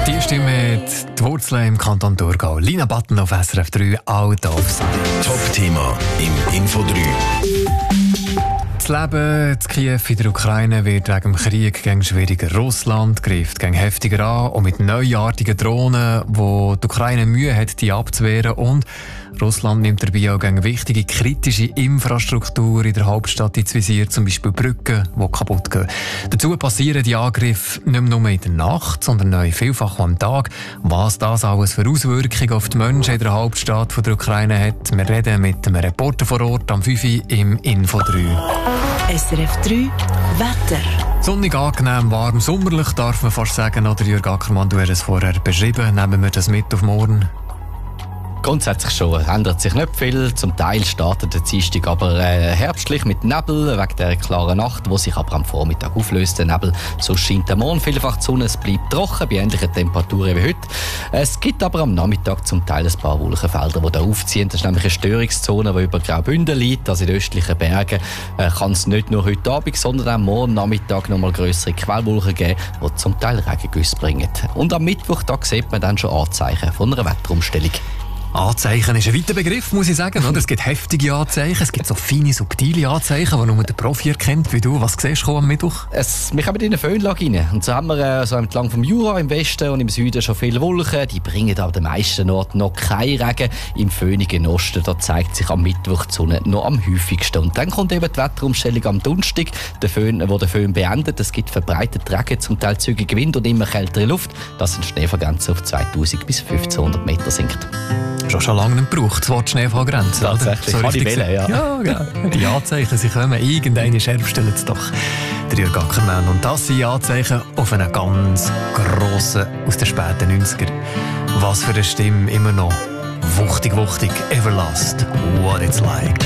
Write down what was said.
Die Stimme hat die Wurzeln im Kanton Thurgau. Lina Button auf SRF 3, Out of Sight. Top-Thema im Info 3. Das Leben in Kiew in der Ukraine wird wegen dem Krieg gegen schwieriger. Russland greift gegen heftiger an und mit neuartigen Drohnen, wo die Ukraine Mühe hat, die abzuwehren. Und Russland nimmt dabei auch gegen wichtige kritische Infrastruktur in der Hauptstadt ins Visier, zum Beispiel Brücken, die kaputt gehen. Dazu passieren die Angriffe nicht mehr nur in der Nacht, sondern auch vielfach am Tag. Was das alles für Auswirkungen auf die Menschen in der Hauptstadt der Ukraine hat, wir reden mit einem Reporter vor Ort am 5 Uhr im Info 3. SRF 3 Wetter. Sonnig, angenehm, warm, sommerlich darf man fast sagen. Oder Jürg Ackermann, du hast es vorher beschrieben. Nehmen wir das mit auf morgen? Grundsätzlich schon, ändert sich nicht viel. Zum Teil startet der Dienstag aber herbstlich mit Nebel, wegen der klaren Nacht, wo sich aber am Vormittag auflöst, der Nebel. So scheint der Mond vielfach die Sonne, es bleibt trocken, bei ähnlichen Temperaturen wie heute. Es gibt aber am Nachmittag zum Teil ein paar Wolkenfelder, die da aufziehen. Das ist nämlich eine Störungszone, die über Graubünden liegt, also in den östlichen Bergen. Kann es nicht nur heute Abend, sondern auch morgen Nachmittag noch mal grössere Quellwolken geben, die zum Teil Regengüsse bringen. Und am Mittwoch da sieht man dann schon Anzeichen von einer Wetterumstellung. Anzeichen ist ein weiter Begriff, muss ich sagen. Oder? Es gibt heftige Anzeichen, es gibt so feine, subtile Anzeichen, die nur der Profi erkennt, wie du. Was siehst du am Mittwoch? Wir kommen in eine Föhnlage rein. Und so haben wir so entlang vom Jura im Westen und im Süden schon viele Wolken. Die bringen an den meisten Orten noch keinen Regen. Im föhnigen Osten da zeigt sich am Mittwoch die Sonne noch am häufigsten. Und dann kommt eben die Wetterumstellung am Donnerstag, wo der Föhn beendet. Es gibt verbreitet Regen, zum Teil zügige Wind und immer kältere Luft, dass eine Schneefallgrenze auf 2000 bis 1500 Meter sinkt. Schon lange nicht gebraucht, das Wort Schneefallgrenze. Tatsächlich, so kann ich wählen, ja. Ja. Die Anzeichen, sie kommen, irgendeine stellen es doch. Der Jürg Ackermann. Und das sind Anzeichen auf einen ganz grossen aus den späten 90er. Was für eine Stimme, immer noch wuchtig, Everlast, what it's like.